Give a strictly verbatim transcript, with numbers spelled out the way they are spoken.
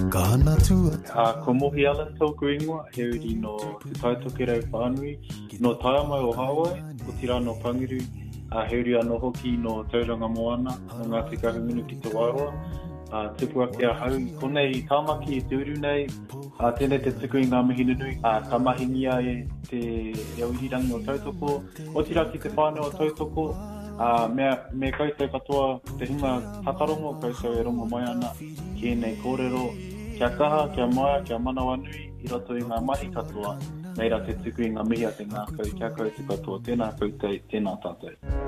A ko mohi ala tōku ingoa, he uri no te taitoke rau whānui, no Taiamai o Hawaii, o Tirano Pangiru, a he uri anō hoki no Tauranga Moana, no Ngāti Kahungunu ki te Wairoa, a tupu ake a hau, konei tāmaki e te uru nei, a tēnei te tuku i ngā mihi nunui, a ka mahingia e te reo irirangi o tautoko, o tira ki te whānau o tautoko, a mea, me koutou katoa te hunga tatarongo, koutou e rongo mai ana, ki nei kōrero, kia kaha, kia maia, kia manawa nui, i roto i ngā mahi katoa, neira te tuku i ngā mihi a te ngākau, kia koutou katoa, tēnā koutou, tēnā tātou.